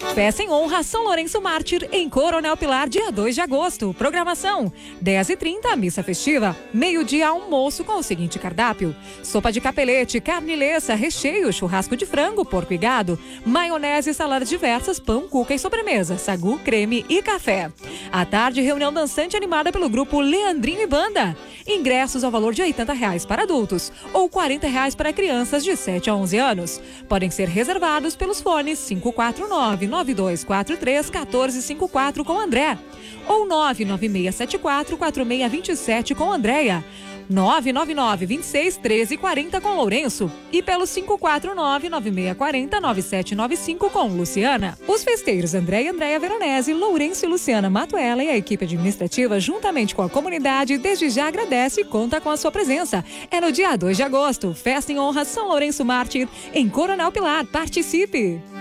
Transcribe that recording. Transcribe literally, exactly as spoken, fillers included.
Festa em honra São Lourenço Mártir em Coronel Pilar, dia dois de agosto. Programação: dez e trinta, missa festiva. Meio-dia, almoço com o seguinte cardápio: sopa de capelete, carne lessa, recheio, churrasco de frango, porco e gado, maionese, saladas diversas, pão, cuca e sobremesa, sagu, creme e café. À tarde, reunião dançante animada pelo grupo Leandrinho e Banda. Ingressos ao valor de oitenta reais para adultos ou quarenta reais para crianças de sete a onze anos. Podem ser reservados pelos fones cinco quatro nove, nove dois quatro três, um quatro cinco quatro com André ou nove nove seis sete quatro, quatro seis dois sete com Andréia. nove nove nove, vinte e seis, treze, quarenta com Lourenço e pelo cinco quatro nove, nove seis quatro zero, nove sete nove cinco com Luciana. Os festeiros André e Andréia Veronese, Lourenço e Luciana Matuela e a equipe administrativa, juntamente com a comunidade, desde já agradece e conta com a sua presença. É no dia dois de agosto, festa em honra São Lourenço Mártir, em Coronel Pilar. Participe!